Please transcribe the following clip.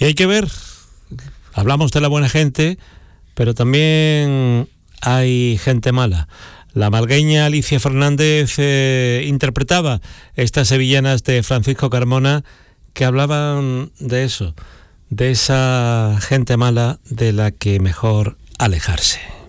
Y hay que ver, hablamos de la buena gente, pero también hay gente mala. La malagueña Alicia Fernández interpretaba estas sevillanas de Francisco Carmona que hablaban de eso, de esa gente mala de la que mejor alejarse.